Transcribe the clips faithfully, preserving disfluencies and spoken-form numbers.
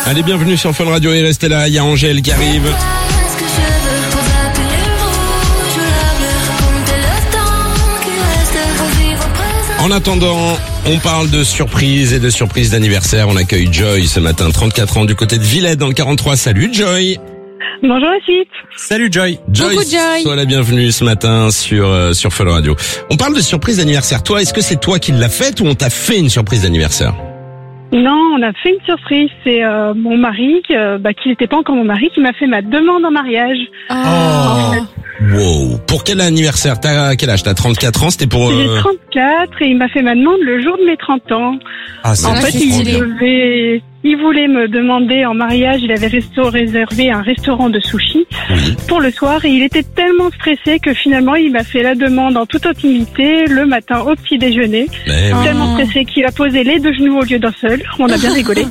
Allez, bienvenue sur Fun Radio et restez là, il y a Angèle qui arrive. En attendant, on parle de surprises et de surprises d'anniversaire. On accueille Joy ce matin, trente-quatre ans, du côté de Villette dans le quarante-trois. Salut Joy. Bonjour la suite. Salut Joy. Joy, Coucou Joy. sois la bienvenue ce matin sur euh, sur Fun Radio. On parle de surprise d'anniversaire. Toi, est-ce que c'est toi qui l'as faite ou on t'a fait une surprise d'anniversaire? Non, on a fait une surprise. C'est euh, mon mari, euh, bah, qui n'était pas encore mon mari, qui m'a fait ma demande en mariage. Oh. Wow. Pour quel anniversaire? T'as quel âge? T'as trente-quatre ans, c'était pour... J'ai Euh... trente-quatre et il m'a fait ma demande le jour de mes trente ans. Ah, c'est En là, fait, c'est il stylé. devait, il voulait me demander en mariage, il avait resto réservé un restaurant de sushi Oui. pour le soir et il était tellement stressé que finalement il m'a fait la demande en toute intimité le matin au petit déjeuner. Mais oui. Tellement stressé qu'il a posé les deux genoux au lieu d'un seul. On a bien rigolé.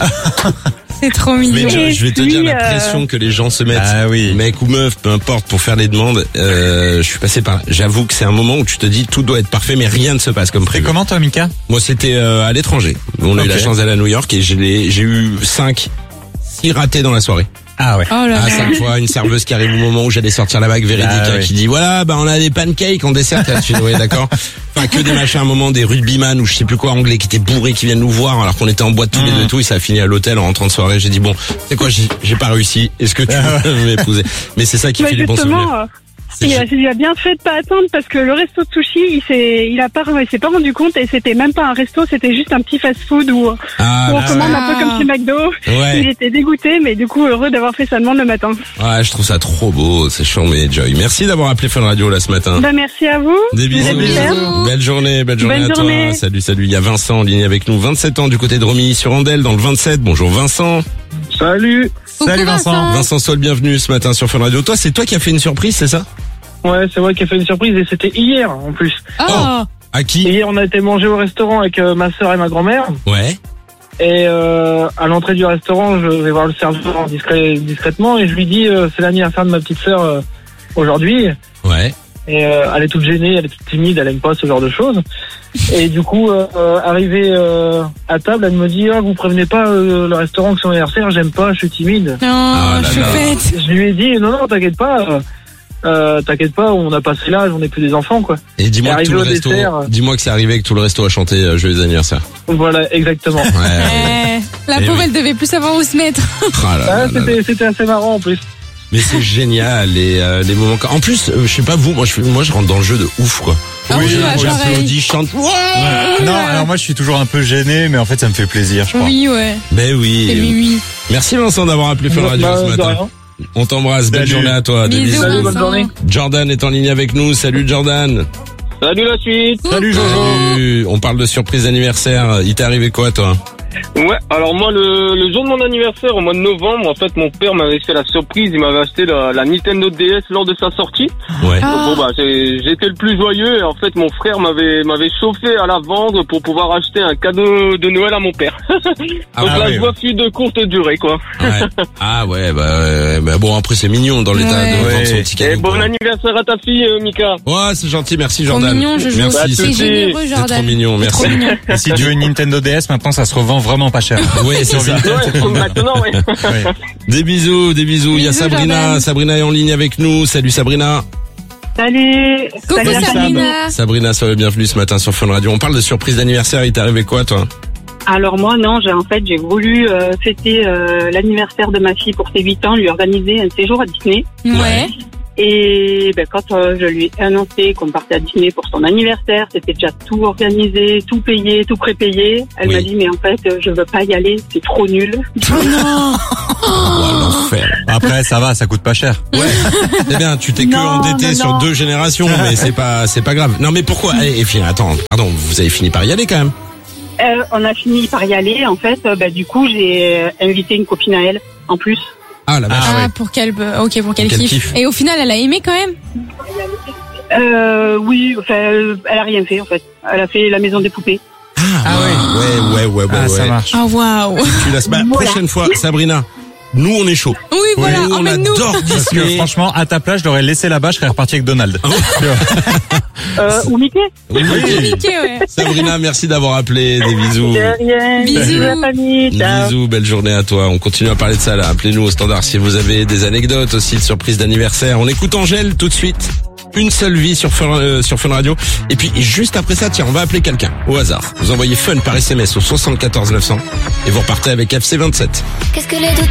C'est trop mignon. Mais Joy, Et je vais te puis, dire la euh, pression que les gens se mettent, Ah oui. mec ou meuf, peu importe, pour faire les demandes. Euh, je suis passé par là. J'avoue que c'est un moment où tu te dis tout doit être parfait, mais rien ne se passe comme C'est prévu. comment toi, Mika? Moi, c'était euh, à l'étranger. On a eu Ok. la chance d'aller à New York et je l'ai- j'ai eu cinq, six ratés dans la soirée. Ah ouais. Oh là Ah, là. cinq fois, une serveuse qui arrive au moment où j'allais sortir la bague véridique, Ah, hein, oui. qui dit voilà, bah on a des pancakes en dessert. Là, tu dis, oui, d'accord. Enfin, que des machins, à un moment, des rugbyman ou je sais plus quoi, anglais, qui étaient bourrés, qui viennent nous voir alors qu'on était en boîte tous les Mmh. deux et tout. Et ça a fini à l'hôtel en rentrant de soirée. J'ai dit bon, c'est quoi, j'ai j'ai pas réussi. Est-ce que tu veux m'épouser? Mais c'est ça qui Mais fait les bons souvenirs. justement, euh, C'est il a, ju- il a bien fait de pas attendre parce que le resto de sushi, il s'est, il a pas, il s'est pas rendu compte et c'était même pas un resto, c'était juste un petit fast-food où, Ah, où on bah, commande ouais. un peu comme chez McDo. ouais. Il était dégoûté, mais du coup heureux d'avoir fait sa demande le matin. Ouais, je trouve ça trop beau. C'est charmé, Joy. Merci d'avoir appelé Fun Radio là ce matin. Bah merci à vous. Des Vous bisous. êtes super. Belle journée, belle journée Bonne à journée. toi. Salut, salut. Il y a Vincent en ligne avec nous. vingt-sept ans du côté de Romilly-sur-Andelle dans le vingt-sept. Bonjour Vincent. Salut. Coucou, Salut, Vincent. Vincent, sois le bienvenu ce matin sur Fun Radio. Toi, c'est toi qui as fait une surprise, c'est ça? Ouais, c'est moi qui ai fait une surprise et c'était hier en plus. Oh. À Et qui? hier, on a été manger au restaurant avec euh, ma sœur et ma grand-mère. Ouais. Et euh, à l'entrée du restaurant, je vais voir le serveur discret, discrètement et je lui dis euh, c'est l'anniversaire de ma petite sœur euh, aujourd'hui. Ouais. Et euh, elle est toute gênée, elle est toute timide, elle aime pas ce genre de choses. Et du coup, euh, euh, arrivée euh, à table, elle me dit ah, vous prévenez pas euh, le restaurant que c'est mon anniversaire, j'aime pas, je suis timide. Non, Ah là je suis là. faite. Je lui ai dit non non, t'inquiète pas. Euh, euh, t'inquiète pas, on a passé l'âge, on n'est plus des enfants quoi. Et dis-moi Et que tout le arrivé au resto, dessert. dis-moi que c'est arrivé que tout le resto a chanté euh, Joyeux anniversaire. Voilà, exactement. Ouais. ouais. Eh, la Eh pauvre, oui. elle devait plus savoir où se mettre. Ah là là Ah, là là. c'était, c'était assez marrant en plus. Mais c'est génial les euh, les moments. En plus, euh, je sais pas vous, moi je fais- moi je rentre dans le jeu de ouf quoi. Ah oui, bah, pareil. J'applaudis, je chante. Ouais. Non, alors moi je suis toujours un peu gêné, mais en fait ça me fait plaisir, je crois. Oui, ouais. Ben oui. C'est oui, oui. Merci Vincent d'avoir appelé Fun Radio Bah, ce de matin. rien. On t'embrasse, belle Salut. journée à toi. Des Bisous, bisous. Salut, bonne Vincent. journée. Jordan est en ligne avec nous. Salut Jordan. Salut la suite. Salut Jojo. Salut. On parle de surprise d'anniversaire. Il t'est arrivé quoi toi? Ouais, alors moi le, le jour de mon anniversaire au mois de novembre, en fait mon père m'avait fait la surprise, il m'avait acheté la, la Nintendo D S lors de sa sortie. Ouais. Ah. Bon bah j'ai- j'étais le plus joyeux et en fait mon frère m'avait m'avait chauffé à la vendre pour pouvoir acheter un cadeau de Noël à mon père. Ah Donc ah la oui, joie fut de courte durée quoi. Ouais. Ah ouais, bah, ouais, bah bon après c'est mignon dans l'état Ouais. de vendre son Ouais. petit Et cadeau. bon quoi. anniversaire à ta fille euh, Mika. Ouais, c'est gentil, merci Trop Jordan. mignon, Jojo. Merci, Bah, C'est tout- généreux, c'est Jordan. trop mignon, C'est merci. trop mignon. Et si tu veux une Nintendo D S, maintenant ça se revend vraiment pas cher. Oui, c'est ça. Ouais, maintenant ouais. Ouais. Des bisous, des bisous. Il y a Bisous, Sabrina, Jordan. Sabrina est en ligne avec nous. Salut Sabrina. Salut. Coucou Salut, Sabrina. Sabrina, sois la bienvenue ce matin sur Fun Radio. On parle de surprise d'anniversaire. Il t'est arrivé quoi toi? Alors moi non, j'ai en fait j'ai voulu euh, fêter euh, l'anniversaire de ma fille pour ses huit ans, lui organiser un séjour à Disney. Ouais. Et ben, quand euh, je lui ai annoncé qu'on partait à Disney pour son anniversaire, c'était déjà tout organisé, tout payé, tout prépayé. Elle Oui. m'a dit mais en fait euh, je veux pas y aller, c'est trop nul. Oh non. Oh, l'enfer. Après ça va, ça coûte pas cher. Ouais. Eh bien, tu t'es que Non, endetté non, sur non. deux générations, mais c'est pas, c'est pas grave. Non, mais pourquoi? Et puis, attends, pardon, vous avez fini par y aller quand même. Euh, on a fini par y aller. En fait, euh, ben, du coup j'ai euh, invité une copine à elle en plus. Ah, la vache. Ah Ah, ouais. pour qu'elle, ok, pour qu'elle Qu'elle kiffe. kiffe. Et au final, elle a aimé quand même. Euh, oui, enfin, euh, elle a rien fait en fait. Elle a fait la maison des poupées. Ah, ouais, ouais, ouais, ouais, ouais. Ah, ça ouais. marche. Oh waouh. Tu laisses. Bah, Voilà. prochaine fois, Sabrina. nous on est chaud. Oui, voilà, Nous, on emmène-nous. adore Parce que Disney. franchement, à ta place, je l'aurais laissé là-bas, je serais reparti avec Donald. Euh, ou Mickey? Oui, oui. Mickey, ouais. Sabrina, merci d'avoir appelé. Des bisous. De rien. Bisous. la famille. Ciao. Bisous, belle journée à toi. On continue à parler de ça là. Appelez-nous au standard si vous avez des anecdotes aussi de surprises d'anniversaire. On écoute Angèle tout de suite. Une seule vie sur Fun, euh, sur Fun Radio. Et puis juste après ça, tiens, on va appeler quelqu'un au hasard. Vous envoyez Fun par S M S au soixante-quatorze neuf cents et vous repartez avec F C vingt-sept. Qu'est-ce que les doutes